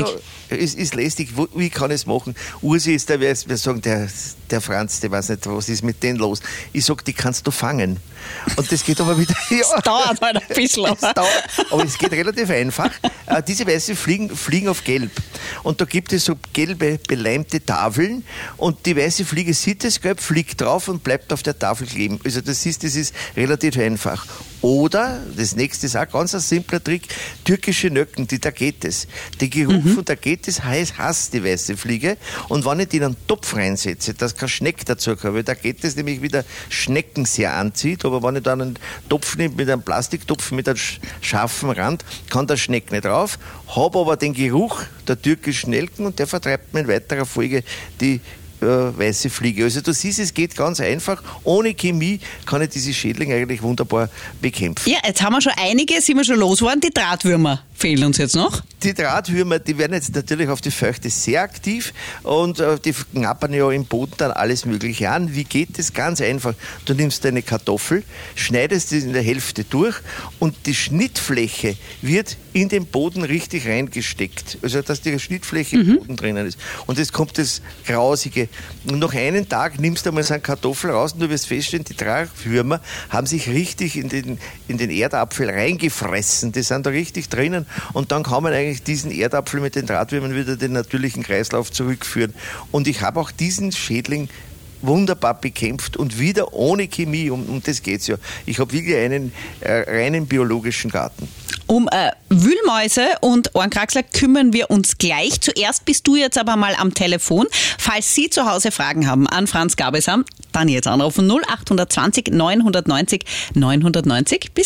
lästig. Ist lästig. Wie kann ich es machen? Ursi ist wir sagen, der Franz, der weiß nicht, was ist mit denen los. Ich sage, die kannst du fangen. Und das geht aber wieder... Das dauert halt ein bisschen. Aber es geht relativ einfach. Diese weißen fliegen auf gelb. Und da gibt es so gelbe, beleimte Tafeln. Und die weiße Fliege sieht das Gelb, fliegt drauf und bleibt auf der Tafel kleben. Also das ist relativ einfach. Oder, das nächste ist auch ganz ein simpler Trick, türkische Nöcken, die Tagetes. Der Geruch von Tagetes hasst die weiße Fliege. Und wenn ich die in einen Topf reinsetze, dass kein Schneck dazu kommt, weil Tagetes nämlich wieder Schnecken sehr anzieht, aber wenn ich dann einen Topf nehme mit einem Plastiktopf mit einem scharfen Rand, kann der Schneck nicht drauf, habe aber den Geruch der türkischen Nelken und der vertreibt mir in weiterer Folge die weiße Fliege. Also du siehst, es geht ganz einfach. Ohne Chemie kann ich diese Schädlinge eigentlich wunderbar bekämpfen. Ja, jetzt haben wir schon einige, sind wir schon losgeworden. Die Drahtwürmer fehlen uns jetzt noch. Die Drahtwürmer, die werden jetzt natürlich auf die Feuchte sehr aktiv und die knappern ja im Boden dann alles Mögliche an. Wie geht das? Ganz einfach. Du nimmst eine Kartoffel, schneidest sie in der Hälfte durch und die Schnittfläche wird in den Boden richtig reingesteckt. Also, dass die Schnittfläche im Boden drinnen ist. Und jetzt kommt das Grausige. Und nach einem Tag nimmst du einmal so eine Kartoffel raus und du wirst feststellen, die Drahtwürmer haben sich richtig in den Erdapfel reingefressen. Die sind da richtig drinnen. Und dann kann man eigentlich diesen Erdapfel mit den Drahtwürmern wieder den natürlichen Kreislauf zurückführen. Und ich habe auch diesen Schädling wunderbar bekämpft und wieder ohne Chemie, um das geht es ja. Ich habe wirklich einen reinen biologischen Garten. Um Wühlmäuse und Ohrenkraxler kümmern wir uns gleich. Zuerst bist du jetzt aber mal am Telefon. Falls Sie zu Hause Fragen haben an Franz Gabelsam, dann jetzt anrufen 0820 990 990. Bis